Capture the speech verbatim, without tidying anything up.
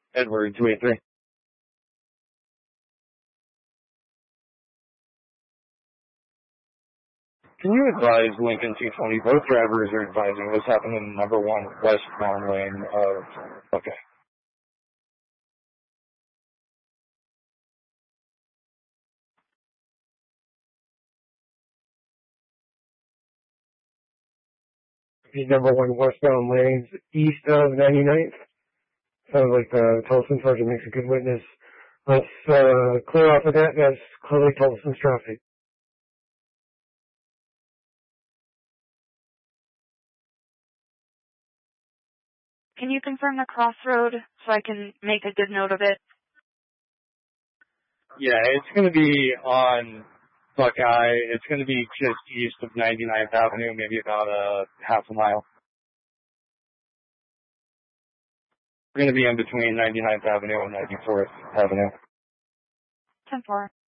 Edward two eight three. Can you advise Lincoln two twenty? Both drivers are advising what's happening in number one westbound lane of... Okay. The number one westbound lanes east of ninety-ninth. Sounds like the Tolson Sergeant makes a good witness. Let's uh, clear off of that. That's clearly Tolson's traffic. Can you confirm the crossroad so I can make a good note of it? Yeah, it's going to be on Buckeye. It's going to be just east of ninety-ninth Avenue, maybe about a half a mile. We're going to be in between ninety-ninth Avenue and ninety-fourth Avenue. ten four.